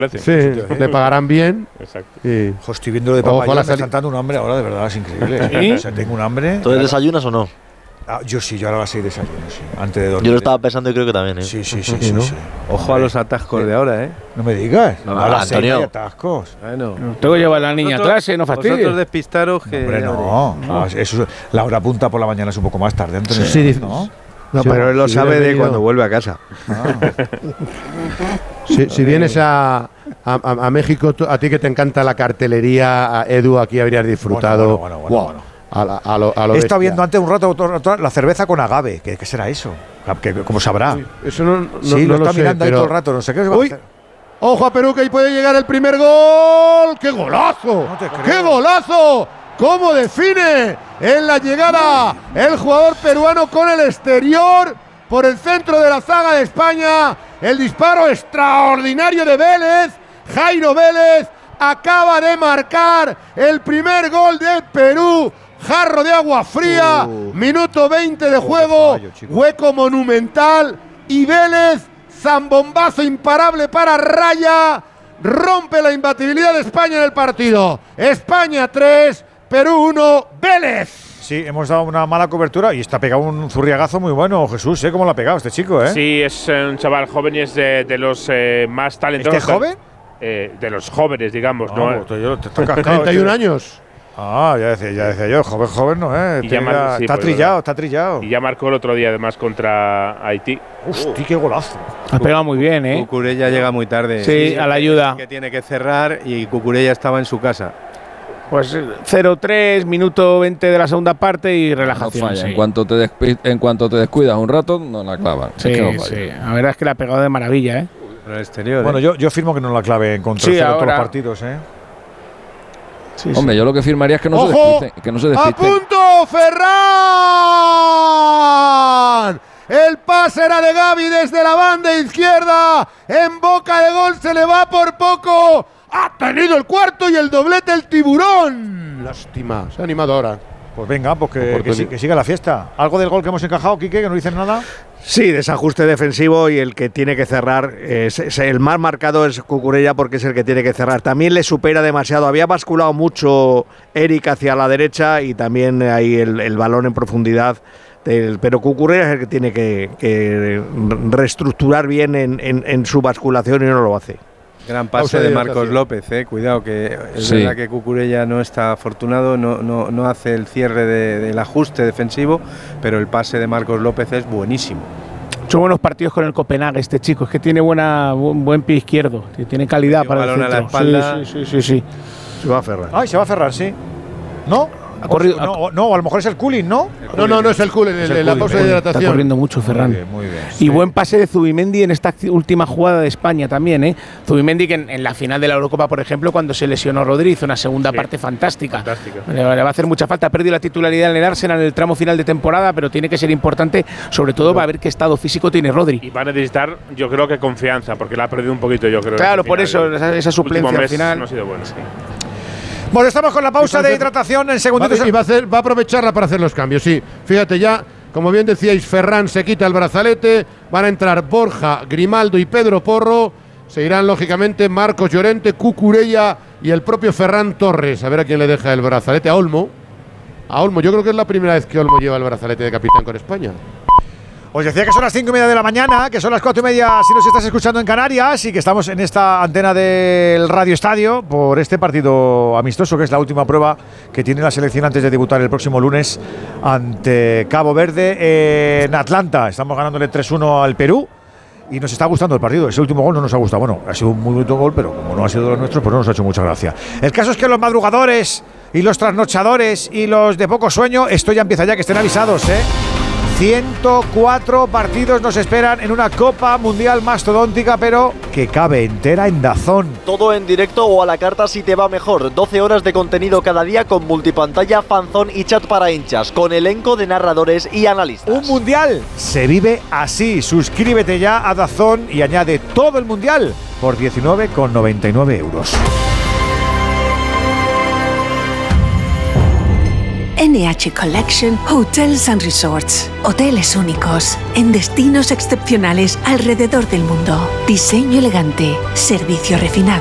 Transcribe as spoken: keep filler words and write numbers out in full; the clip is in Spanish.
Sí, le pagarán bien. Exacto. Y... Jo, estoy viendo lo de Papayón, me está dando un hambre ahora, de verdad, es increíble. ¿Sí? O sea, tengo un hambre. ¿Tú desayunas o no? Ah, yo sí, yo ahora a las seis desayuno, sí, antes de dormir. Yo lo estaba pensando y creo que también, ¿eh? Sí, sí, sí, sí, ¿no? sí. Ojo a los atascos de ahora, ¿eh? No me digas. No, a las Antonio. seis hay atascos. Bueno. Tengo que llevar a la niña a clase, no fastidies. Vosotros despistaros que… No, hombre, no. no. Ah, eso, la hora punta por la mañana es un poco más tarde, Antonio. Sí, sí, ¿no? No, Sí, pero él lo si sabe hubieras de venido- cuando vuelve a casa. Ah. Si, si vienes a, a, a- a México, tú- a ti que te encanta la cartelería, a Edu, aquí habrías disfrutado. Bueno, bueno, bueno, Wow, bueno. A, la- a lo, a lo He estado bestia. viendo antes un rato, otro rato la cerveza con agave. ¿Qué, qué será eso? ¿Qué, ¿Cómo sabrá? Eso no, no, sí, no lo lo está sé, mirando ahí pero- todo el rato. No sé qué va a Uy, hacer. ojo a Perú, que ahí puede llegar el primer gol. ¡Qué golazo! No te creo. ¡Qué golazo! ¿Cómo define en la llegada el jugador peruano con el exterior por el centro de la zaga de España? El disparo extraordinario de Vélez. Jairo Vélez acaba de marcar el primer gol de Perú. Jarro de agua fría, Uh. minuto veinte de Oh, juego, qué fallo, chico. hueco monumental y Vélez, zambombazo imparable para Raya, rompe la imbatibilidad de España en el partido. España tres, Perú uno, Vélez. Sí, hemos dado una mala cobertura y está pegado un zurriagazo muy bueno, Jesús, ¿eh? ¿Cómo lo ha pegado este chico, eh? Sí, es eh, un chaval joven y es de, de los eh, más talentosos. ¿Este joven? Eh, de los jóvenes, digamos, ¿no? No, yo, te está cascado, treinta y uno este. años. Ah, ya decía, ya decía yo, joven, joven no, ¿eh? Y Tiene ya ya- mar- sí, está pues, trillado, verdad. está trillado. Y ya marcó el otro día, además, contra Haití. Hostia, qué golazo. Ha pegado muy bien, ¿eh? Cucurella llega muy tarde. Sí, a la ayuda. Que tiene que cerrar y Cucurella estaba en su casa. Pues cero tres, minuto veinte de la segunda parte y No relajación. falla. sí. En cuanto te despi- en cuanto te descuidas un rato, no la clavan. Sí, es que no falla. sí. La verdad es que la ha pegado de maravilla, ¿eh? En el exterior. Bueno, ¿eh? yo, yo firmo que no la clave en contra Sí, cero en todos los ahora. partidos, ¿eh? Sí, Hombre, yo lo que firmaría es que no se ¡Ojo! despisten. Que no se ¡A despisten. punto, Ferran! El pase era de Gavi desde la banda izquierda. En boca de gol se le va por poco. Ha tenido el cuarto y el doblete el tiburón. Lástima, se ha animado ahora. Pues venga, pues que, que, Oportunidad. sí- que siga la fiesta. ¿Algo del gol que hemos encajado, Quique, que no dicen nada? Sí, desajuste defensivo y el que tiene que cerrar, es, es el más marcado es Cucurella porque es el que tiene que cerrar. También le supera demasiado, había basculado mucho Eric hacia la derecha y también ahí el, el balón en profundidad, del, pero Cucurella es el que tiene que, que reestructurar bien en, en, en su basculación y no lo hace. Gran Pausa pase de de Marcos hidratación. López, eh. Cuidado que es Sí. verdad que Cucurella no está afortunado, no, no, no hace el cierre de- del ajuste defensivo, pero el pase de Marcos López es buenísimo. Son buenos partidos con el Copenhague este chico, es que tiene buena, buen, buen pie izquierdo, que tiene calidad Metió para el balón a la centro. espalda. Sí, sí, sí, sí, sí. Se va a Ferran. Ay, se va a cerrar, sí. ¿No? Ha corrido- no, o- no, a lo mejor es el cooling, ¿no? No, no, no es el cool, en Es el- el la cool, pausa el de cool. Está hidratación. corriendo mucho Ferran. Muy bien, muy bien. Y buen pase de Zubimendi en esta acci- última jugada de España también, ¿eh? Zubimendi que en, en la final de la Eurocopa, por ejemplo, cuando se lesionó Rodri, hizo una segunda Sí. parte fantástica. Fantástica. Le, le va a hacer mucha falta. Ha perdido la titularidad en el Arsenal en el tramo final de temporada, pero tiene que ser importante, sobre todo para ver qué estado físico tiene Rodri. Y va a necesitar, yo creo que confianza, porque la ha perdido un poquito, yo creo. Claro, al por final. eso, esa, esa El suplencia último al mes final. no ha sido bueno. Sí. Bueno, estamos con la pausa Y de va a- hidratación en Va, segunditos. a- y va a, hacer, va a aprovecharla para hacer los cambios, sí. Fíjate ya, como bien decíais, Ferran se quita el brazalete, van a entrar Borja, Grimaldo y Pedro Porro. Se irán, lógicamente, Marcos Llorente, Cucurella y el propio Ferran Torres. A ver a quién le deja el brazalete. A Olmo. A Olmo, yo creo que es la primera vez que Olmo lleva el brazalete de capitán con España. Os decía que son las cinco y media de la mañana, que son las cuatro y media si nos estás escuchando en Canarias y que estamos en esta antena del Radio Estadio por este partido amistoso, que es la última prueba que tiene la selección antes de debutar el próximo lunes ante Cabo Verde en Atlanta. Estamos ganándole tres uno al Perú y nos está gustando el partido. Ese último gol no nos ha gustado. Bueno, ha sido un muy bonito gol, pero como no ha sido de los nuestros, pues no nos ha hecho mucha gracia. El caso es que los madrugadores y los trasnochadores y los de poco sueño, esto ya empieza ya, que estén avisados, ¿eh? ciento cuatro partidos nos esperan en una Copa Mundial mastodóntica, pero que cabe entera en DAZN. Todo en directo o a la carta si te va mejor. doce horas de contenido cada día con multipantalla, fanzón y chat para hinchas, con elenco de narradores y analistas. Un Mundial se vive así. Suscríbete ya a DAZN y añade todo el Mundial por diecinueve con noventa y nueve euros. N H Collection Hotels and Resorts. Hoteles únicos, en destinos excepcionales alrededor del mundo. Diseño elegante, servicio refinado.